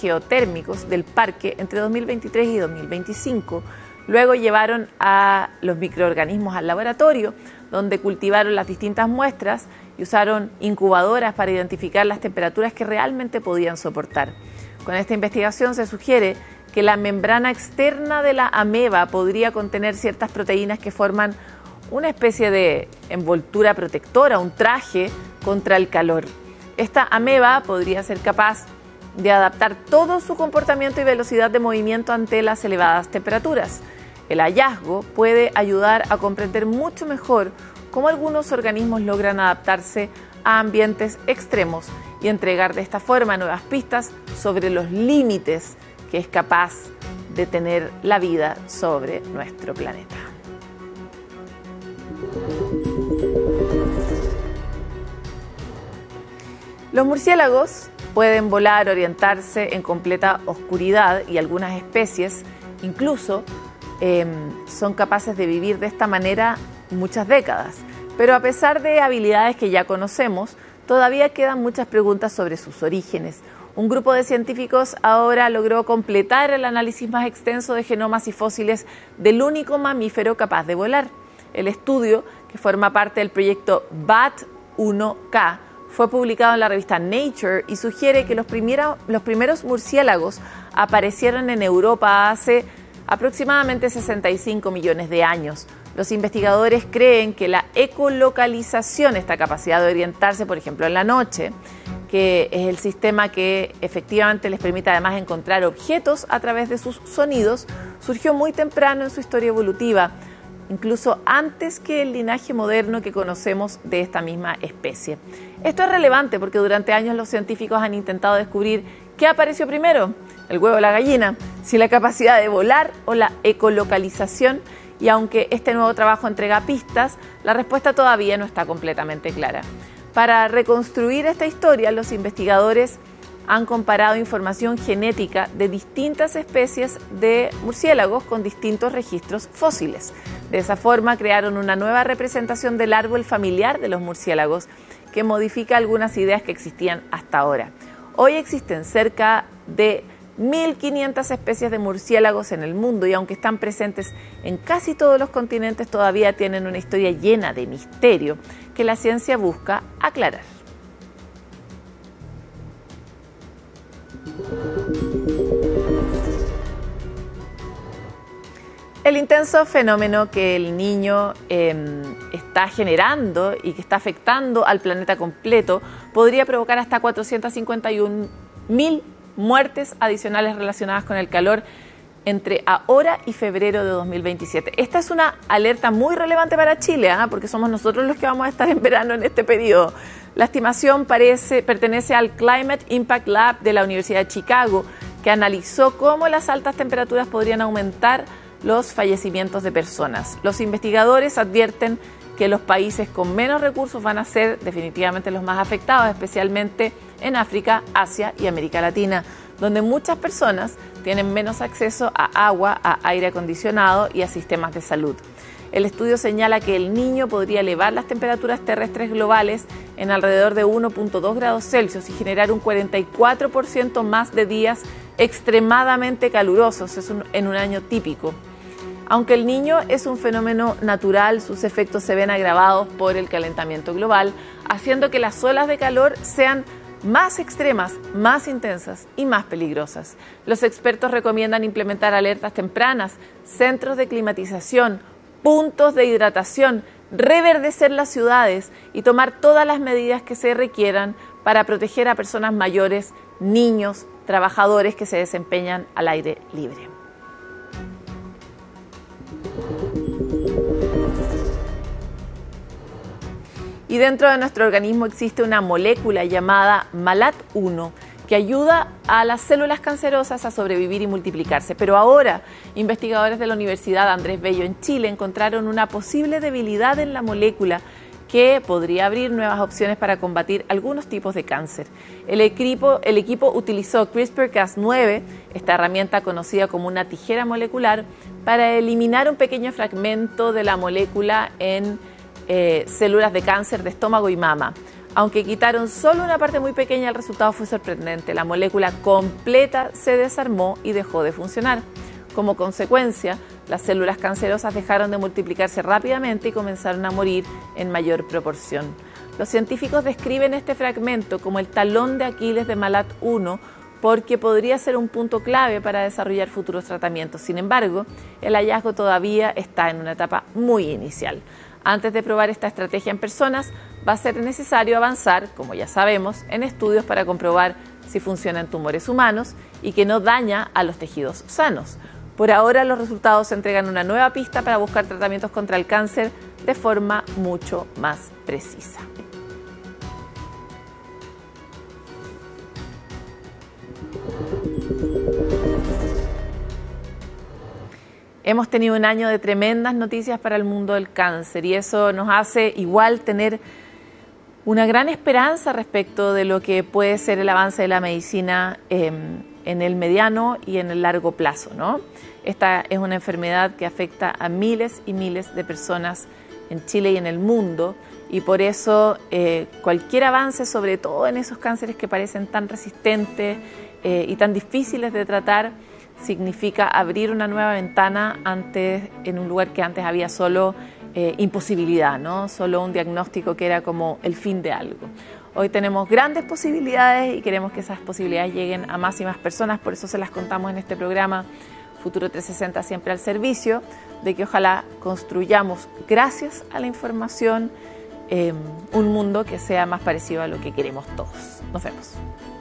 geotérmicos del parque entre 2023 y 2025. Luego llevaron a los microorganismos al laboratorio, donde cultivaron las distintas muestras y usaron incubadoras para identificar las temperaturas que realmente podían soportar. Con esta investigación se sugiere que la membrana externa de la ameba podría contener ciertas proteínas que forman una especie de envoltura protectora, un traje contra el calor. Esta ameba podría ser capaz de adaptar todo su comportamiento y velocidad de movimiento ante las elevadas temperaturas. El hallazgo puede ayudar a comprender mucho mejor cómo algunos organismos logran adaptarse a ambientes extremos y entregar de esta forma nuevas pistas sobre los límites que es capaz de tener la vida sobre nuestro planeta. Los murciélagos pueden volar, orientarse en completa oscuridad y algunas especies incluso son capaces de vivir de esta manera muchas décadas. Pero a pesar de habilidades que ya conocemos, todavía quedan muchas preguntas sobre sus orígenes. Un grupo de científicos ahora logró completar el análisis más extenso de genomas y fósiles del único mamífero capaz de volar. El estudio, que forma parte del proyecto BAT-1K, fue publicado en la revista Nature y sugiere que los primeros murciélagos aparecieron en Europa hace aproximadamente 65 millones de años. Los investigadores creen que la ecolocalización, esta capacidad de orientarse, por ejemplo, en la noche, que es el sistema que efectivamente les permite además encontrar objetos a través de sus sonidos, surgió muy temprano en su historia evolutiva, incluso antes que el linaje moderno que conocemos de esta misma especie. Esto es relevante porque durante años los científicos han intentado descubrir qué apareció primero, el huevo o la gallina, si la capacidad de volar o la ecolocalización, y aunque este nuevo trabajo entrega pistas, la respuesta todavía no está completamente clara. Para reconstruir esta historia, los investigadores han comparado información genética de distintas especies de murciélagos con distintos registros fósiles. De esa forma crearon una nueva representación del árbol familiar de los murciélagos que modifica algunas ideas que existían hasta ahora. Hoy existen cerca de 1.500 especies de murciélagos en el mundo y aunque están presentes en casi todos los continentes, todavía tienen una historia llena de misterio que la ciencia busca aclarar. El intenso fenómeno que el Niño está generando y que está afectando al planeta completo podría provocar hasta 451.000 muertes adicionales relacionadas con el calor entre ahora y febrero de 2027. Esta es una alerta muy relevante para Chile, porque somos nosotros los que vamos a estar en verano en este periodo. La estimación pertenece al Climate Impact Lab de la Universidad de Chicago, que analizó cómo las altas temperaturas podrían aumentar los fallecimientos de personas. Los investigadores advierten que los países con menos recursos van a ser definitivamente los más afectados, especialmente en África, Asia y América Latina, donde muchas personas tienen menos acceso a agua, a aire acondicionado y a sistemas de salud. El estudio señala que el Niño podría elevar las temperaturas terrestres globales en alrededor de 1.2 grados Celsius y generar un 44% más de días extremadamente calurosos en un año típico. Aunque el Niño es un fenómeno natural, sus efectos se ven agravados por el calentamiento global, haciendo que las olas de calor sean más extremas, más intensas y más peligrosas. Los expertos recomiendan implementar alertas tempranas, centros de climatización, puntos de hidratación, reverdecer las ciudades y tomar todas las medidas que se requieran para proteger a personas mayores, niños, trabajadores que se desempeñan al aire libre. Y dentro de nuestro organismo existe una molécula llamada MALAT1 que ayuda a las células cancerosas a sobrevivir y multiplicarse. Pero ahora, investigadores de la Universidad Andrés Bello en Chile encontraron una posible debilidad en la molécula que podría abrir nuevas opciones para combatir algunos tipos de cáncer. El equipo utilizó CRISPR-Cas9, esta herramienta conocida como una tijera molecular, para eliminar un pequeño fragmento de la molécula en células de cáncer de estómago y mama. Aunque quitaron solo una parte muy pequeña, el resultado fue sorprendente. La molécula completa se desarmó y dejó de funcionar. Como consecuencia, las células cancerosas dejaron de multiplicarse rápidamente y comenzaron a morir en mayor proporción. Los científicos describen este fragmento como el talón de Aquiles de MALAT1 porque podría ser un punto clave para desarrollar futuros tratamientos. Sin embargo, el hallazgo todavía está en una etapa muy inicial. Antes de probar esta estrategia en personas, va a ser necesario avanzar, como ya sabemos, en estudios para comprobar si funciona en tumores humanos y que no daña a los tejidos sanos. Por ahora, los resultados entregan una nueva pista para buscar tratamientos contra el cáncer de forma mucho más precisa. Hemos tenido un año de tremendas noticias para el mundo del cáncer y eso nos hace igual tener una gran esperanza respecto de lo que puede ser el avance de la medicina en el mediano y en el largo plazo, ¿no? Esta es una enfermedad que afecta a miles y miles de personas en Chile y en el mundo y por eso cualquier avance, sobre todo en esos cánceres que parecen tan resistentes y tan difíciles de tratar, significa abrir una nueva ventana en un lugar que antes había solo imposibilidad, ¿no? Solo un diagnóstico que era como el fin de algo. Hoy tenemos grandes posibilidades y queremos que esas posibilidades lleguen a más y más personas, por eso se las contamos en este programa Futuro 360 siempre al servicio, de que ojalá construyamos, gracias a la información, un mundo que sea más parecido a lo que queremos todos. Nos vemos.